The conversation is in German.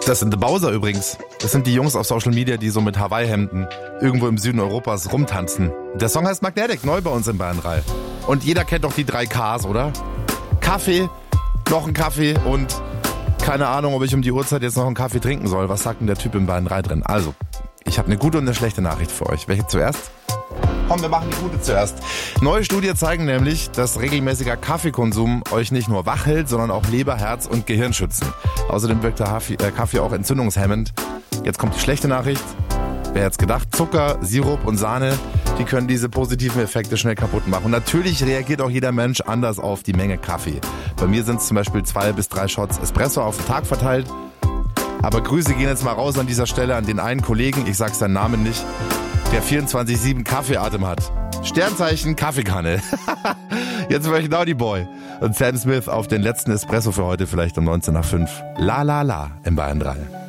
Das sind The Bowser übrigens. Das sind die Jungs auf Social Media, die so mit Hawaii-Hemden irgendwo im Süden Europas rumtanzen. Der Song heißt Magnetic, neu bei uns in Bayern 3. Und jeder kennt doch die 3 Ks, oder? Kaffee, noch ein Kaffee und keine Ahnung, ob ich um die Uhrzeit jetzt noch einen Kaffee trinken soll. Was sagt denn der Typ in Bayern 3 drin? Also, ich habe eine gute und eine schlechte Nachricht für euch. Welche zuerst? Komm, wir machen die gute zuerst. Neue Studien zeigen nämlich, dass regelmäßiger Kaffeekonsum euch nicht nur wach hält, sondern auch Leber, Herz und Gehirn schützen. Außerdem wirkt der Kaffee auch entzündungshemmend. Jetzt kommt die schlechte Nachricht. Wer hätte es gedacht? Zucker, Sirup und Sahne, die können diese positiven Effekte schnell kaputt machen. Und natürlich reagiert auch jeder Mensch anders auf die Menge Kaffee. Bei mir sind es zum Beispiel 2 bis 3 Shots Espresso auf den Tag verteilt. Aber Grüße gehen jetzt mal raus an dieser Stelle an den einen Kollegen, ich sag seinen Namen nicht, der 24/7 Kaffeeatem hat. Sternzeichen Kaffeekanne. Jetzt war ich Naughty Boy. Und Sam Smith auf den letzten Espresso für heute vielleicht um 19:05. La la la im Bayern 3.